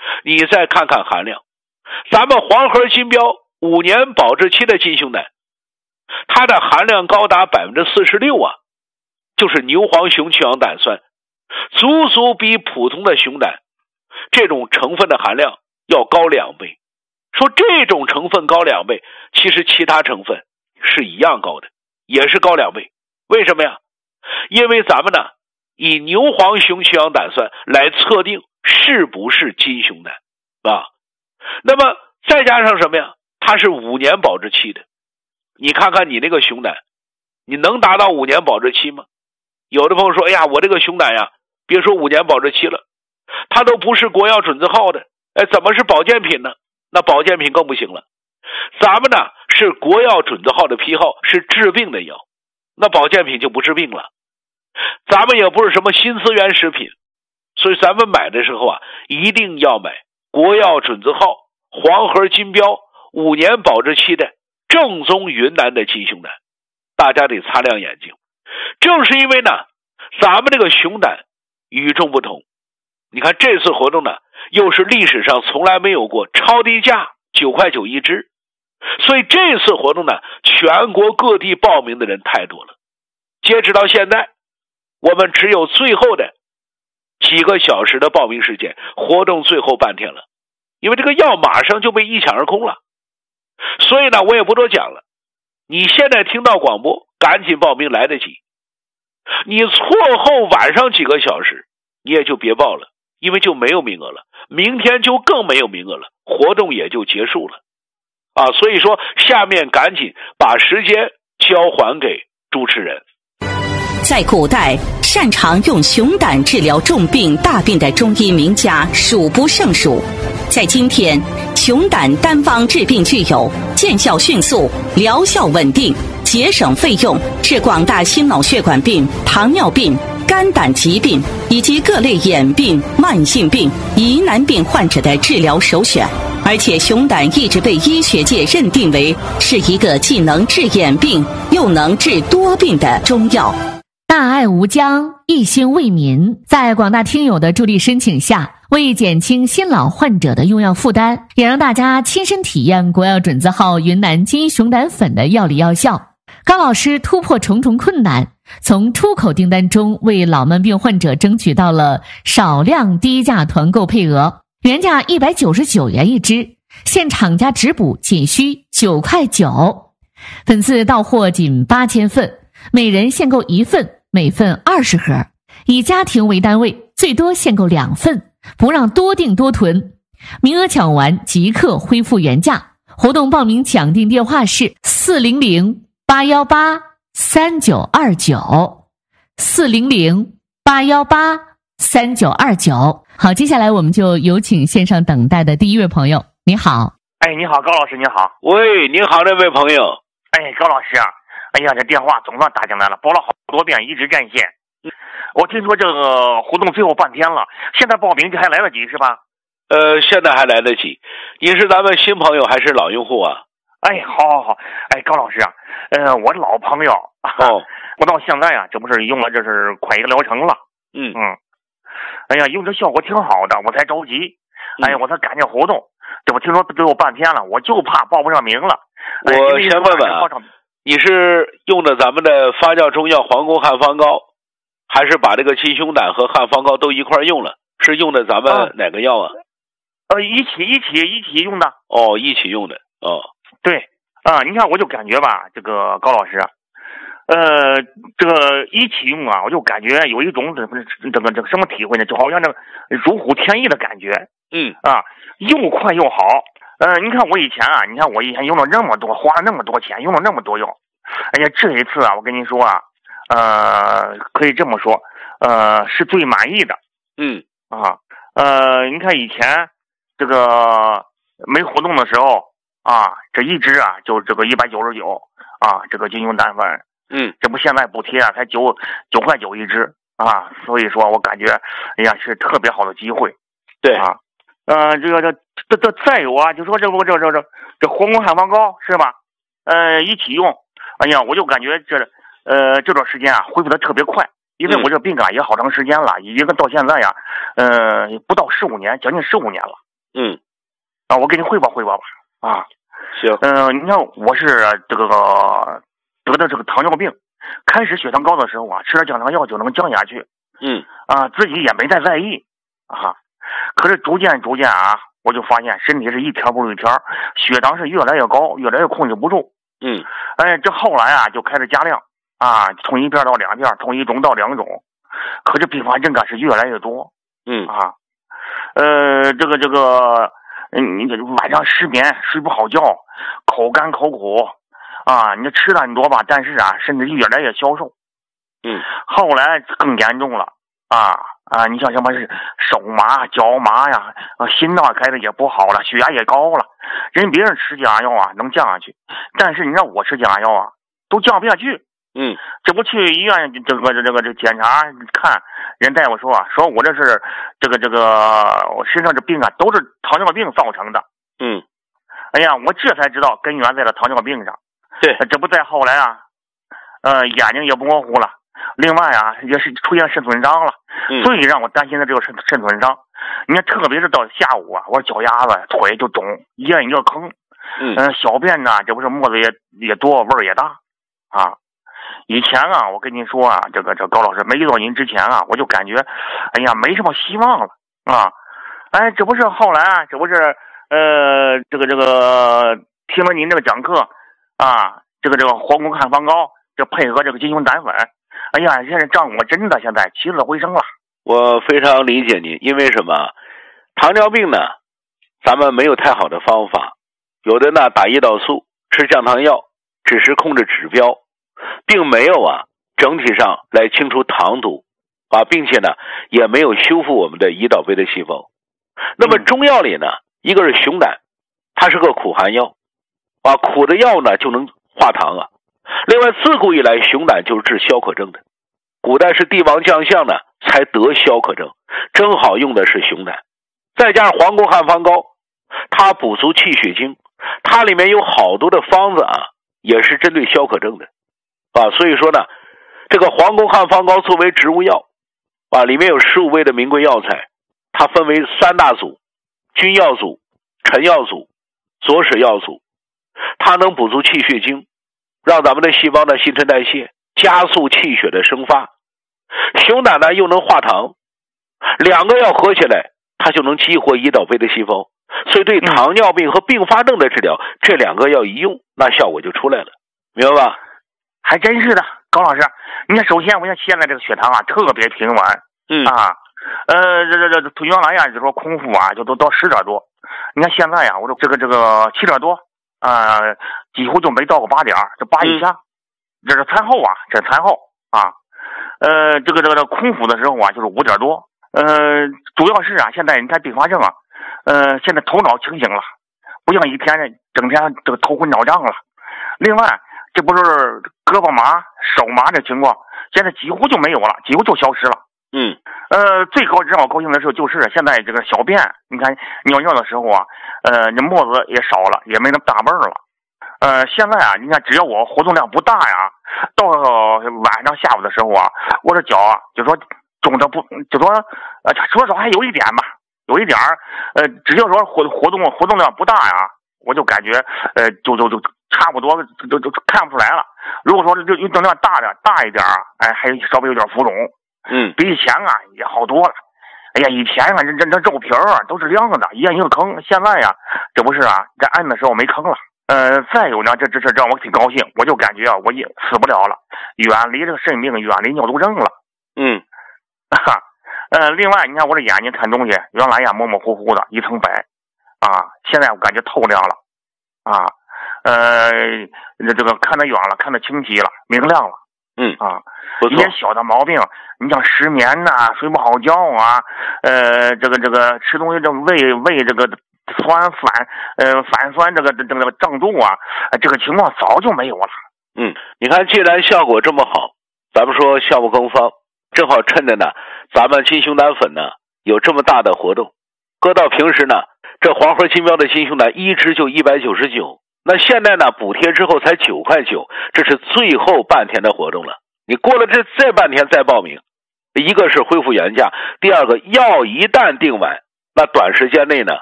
你再看看含量，咱们黄河金标5年保质期的金熊胆，它的含量高达 46% 啊，就是牛黄熊去氧胆酸，足比普通的熊胆这种成分的含量要高2倍。说这种成分高2倍，其实其他成分是一样高的，也是高2倍。为什么呀？因为咱们呢以牛黄熊去氧胆酸来测定是不是金熊胆啊。那么再加上什么呀？它是5年保质期的。你看看你那个熊胆，你能达到5年保质期吗？有的朋友说，哎呀，我这个熊胆呀，别说5年保质期了，它都不是国药准字号的，怎么是保健品呢？那保健品更不行了。咱们呢是国药准字号的批号，是治病的药，那保健品就不治病了。咱们也不是什么新资源食品，所以咱们买的时候啊，一定要买国药准字号、黄河金标5年保质期的正宗云南的金熊胆，大家得擦亮眼睛。正是因为呢，咱们这个熊胆与众不同。你看这次活动呢，又是历史上从来没有过超低价9块9一只，所以这次活动呢，全国各地报名的人太多了。截止到现在，我们只有最后的几个小时的报名时间，活动最后半天了，因为这个药马上就被一抢而空了。所以呢，我也不多讲了，你现在听到广播赶紧报名，来得及。你错后晚上几个小时你也就别报了，因为就没有名额了，明天就更没有名额了，活动也就结束了啊。所以说下面赶紧把时间交还给主持人。 在古代，擅长用熊胆治疗重病大病的中医名家数不胜数。在今天，熊胆单方治病具有见效迅速、疗效稳定、节省费用，是广大心脑血管病、糖尿病、肝胆疾病以及各类眼病、慢性病、疑难病患者的治疗首选。而且熊胆一直被医学界认定为是一个既能治眼病又能治多病的中药。 大爱无疆，一心为民，在广大听友的助力申请下，为减轻新老患者的用药负担，也让大家亲身体验国药准字号云南金熊胆粉的药理药效，高老师突破重重困难，从出口订单中为老慢病患者争取到了少量低价团购配额，原价199元一支，现厂家直补仅需9块9，粉丝到货仅8000份，每人限购1份，每份20盒，以家庭为单位，最多限购2份，不让多订多囤，名额抢完即刻恢复原价。活动报名抢订电话是400-818-3929，400-818-3929。好，接下来我们就有请线上等待的第一位朋友。你好。 你好，高老师，你好。 喂，你好，这位朋友。 高老师啊，这电话总算打进来了，拨了好多遍，一直占线。我听说这个活动最后半天了，现在报名这还来得及是吧？ 现在还来得及。你是咱们新朋友还是老用户啊？ 好。高老师啊，我是老朋友。我到现在啊，这不是用了这是快1个疗程了。用这效果挺好的，我才着急。我才赶紧活动。这不听说最后半天了，我就怕报不上名了。 我先问问啊，你是用的咱们的发酵中药黄宫汉方膏，还是把这个金熊胆和汉方膏都一块用了？是用的咱们哪个药啊？ 一起用的。 一起用的。 对你看我就感觉吧，这个高老师这个一起用啊，我就感觉有一种这个什么体会呢？就好像这个如虎添翼的感觉。又快又好。你看我以前用了那么多，花了那么多钱，用了那么多药。这一次啊，我跟您说啊，可以这么说，是最满意的。你看以前这个没活动的时候啊，这一支啊就这个199啊，这个金熊胆粉。这不现在补贴啊，才9块9一支啊，所以说我感觉是特别好的机会。 对啊。这再有啊，就说这黄宫汉方膏是吧？一起用，我就感觉这段时间啊恢复的特别快，因为我这病感也好长时间了，已经到现在呀，不到15年，将近15年了。 我给你汇报汇报吧。 行。 你看我是这个得的这个糖尿病，开始血糖高的时候啊，吃点降糖药就能降下去。自己也没太在意可是逐渐啊，我就发现身体是一天不如一天，血糖是越来越高，越来越控制不住。这后来啊就开始加量从1片到2片，从1种到2种，可是并发症是越来越多。你晚上失眠，睡不好觉，口干口苦你吃的很多吧，但是身体越来越消瘦。后来更严重了你像什么是手麻、脚麻呀，心脏开始也不好了，血压也高了。别人吃降压药能降下去，但是你让我吃降压药都降不下去。这不去医院这个检查看，人大夫说我这是我身上这病都是糖尿病造成的。我这才知道根源在了糖尿病上。 对， 这不再后来眼睛也模糊了，另外也是出现肾损伤了。最让我担心的这个肾损伤，你看特别是到下午我脚丫子腿就肿，一个坑。小便这不是沫子也多，味儿也大以前我跟您说这高老师没遇到您之前我就感觉没什么希望了这不是后来这不是听了您这个讲课这个黄功汉方膏，这配合这个金雄胆粉，现在让我真的现在起死回生了。 我非常理解您，因为什么？糖尿病呢，咱们没有太好的方法，有的呢打胰岛素，吃降糖药，只是控制指标，并没有整体上来清除糖毒并且呢也没有修复我们的胰岛贝的细胞。那么中药里呢，一个是熊胆，它是个苦寒药苦的药呢就能化糖另外自古以来熊胆就是治消渴症的，古代是帝王将相呢才得消渴症，正好用的是熊胆，再加上黄功汉方膏，它补足气血经，它里面有好多的方子也是针对消渴症的所以说呢，这个黄功汉方膏作为植物药里面有15味的名贵药材，它分为3大组：君药组、臣药组、佐使药组。它能补足气血经，让咱们的细胞的新陈代谢，加速气血的生发。熊胆呢又能化糖，2个药合起来，它就能激活胰岛贝的细胞。所以对糖尿病和并发症的治疗，这2个药一用，那效果就出来了，明白吧？ 还真是的，高老师，你看，首先我现在这个血糖特别平稳。这原来就说空腹就都到10点多，你看现在我这个7点多几乎就没到过8点，这8以下。这是餐后这是餐后这个空腹的时候就是5点多。主要是现在你看并发症现在头脑清醒了，不像以前整天这个头昏脑胀了。另外这不是胳膊麻手麻的情况，现在几乎就没有了，几乎就消失了。最高让我高兴的时候就是现在这个小便，你看尿尿的时候那沫子也少了，也没那么大味儿了。现在你看只要我活动量不大到晚上下午的时候我这脚就说肿的不，就说说实话还有一点吧，有一点只要说活动量不大我就感觉就差不多就看不出来了。如果说这运动量大一点还稍微有点浮肿。比以前也好多了。以前这肉皮都是亮的，一个坑，现在这不是在按的时候没坑了。再有呢，这让我挺高兴，我就感觉我也死不了了，远离这个肾病，远离尿毒症了。另外你看我这眼睛看东西，原来模模糊糊的一层白现在我感觉透亮了这个看得远了，看得清晰了，明亮了。一些小的毛病，你像失眠睡不好觉这个吃东西这胃这个酸反酸这个胀肚这个情况早就没有了。 你看既然效果这么好，咱们说项目更方，正好趁着呢咱们金雄胆粉呢有这么大的活动，搁到平时呢这黄河金标的金雄胆一支就199，那现在呢补贴之后才9块9，这是最后半天的活动了。你过了这半天再报名，一个是恢复原价，第二个药一旦订完，那短时间内呢